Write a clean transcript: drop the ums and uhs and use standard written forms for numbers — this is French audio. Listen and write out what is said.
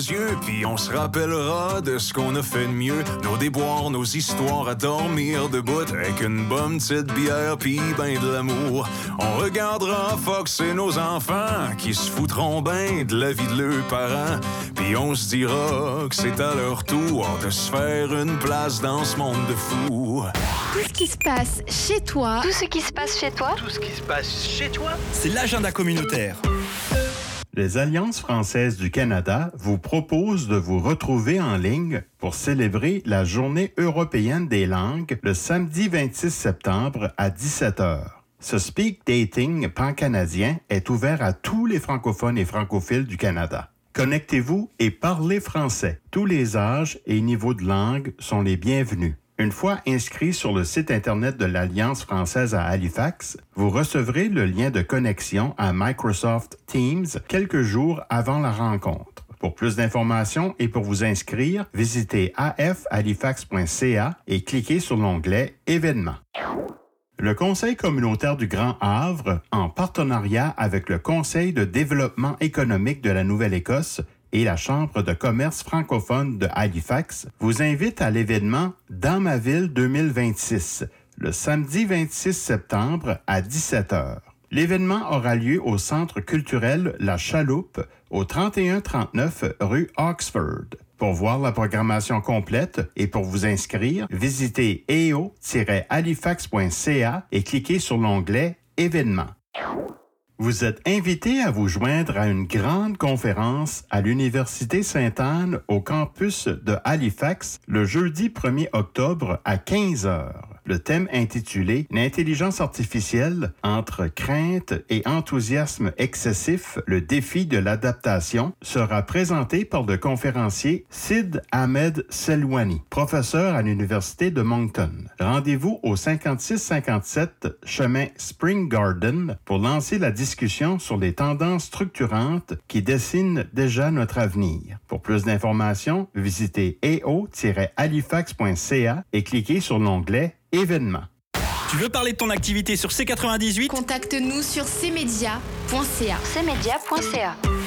yeux, puis on se rappellera de ce qu'on a fait de mieux. Nos déboires, nos histoires à dormir debout avec une bonne petite bière puis ben de l'amour. On regardera Fox et nos enfants qui se foutront ben de la vie de leurs parents. Puis on se dira que c'est à leur tour de se faire une place dans ce monde de fous. Tout ce qui se passe chez toi. Tout ce qui se passe chez toi. Tout ce qui se passe chez toi. C'est l'agenda communautaire. Les Alliances françaises du Canada vous proposent de vous retrouver en ligne pour célébrer la Journée européenne des langues le samedi 26 septembre à 17h. Ce speed dating pan-canadien est ouvert à tous les francophones et francophiles du Canada. Connectez-vous et parlez français. Tous les âges et niveaux de langue sont les bienvenus. Une fois inscrit sur le site Internet de l'Alliance française à Halifax, vous recevrez le lien de connexion à Microsoft Teams quelques jours avant la rencontre. Pour plus d'informations et pour vous inscrire, visitez afhalifax.ca et cliquez sur l'onglet « Événements ». Le Conseil communautaire du Grand Havre, en partenariat avec le Conseil de développement économique de la Nouvelle-Écosse, et la Chambre de commerce francophone de Halifax vous invite à l'événement Dans ma ville 2026, le samedi 26 septembre à 17h. L'événement aura lieu au Centre culturel La Chaloupe, au 3139 rue Oxford. Pour voir la programmation complète et pour vous inscrire, visitez eo-halifax.ca et cliquez sur l'onglet « Événements ». Vous êtes invité à vous joindre à une grande conférence à l'Université Sainte-Anne au campus de Halifax le jeudi 1er octobre à 15h. Le thème intitulé « L'intelligence artificielle entre crainte et enthousiasme excessif, le défi de l'adaptation » sera présenté par le conférencier Sid Ahmed Selwani, professeur à l'Université de Moncton. Rendez-vous au 5657 chemin Spring Garden pour lancer la discussion sur les tendances structurantes qui dessinent déjà notre avenir. Pour plus d'informations, visitez eo-halifax.ca et cliquez sur l'onglet Événements. Tu veux parler de ton activité sur C98? Contacte-nous sur cmedia.ca. cmedia.ca.